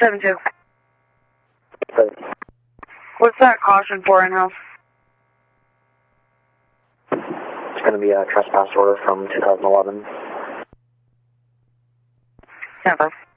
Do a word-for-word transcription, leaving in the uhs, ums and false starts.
seven two. Seven. What's that caution for in-house? It's going to be a trespass order from two thousand eleven. Never.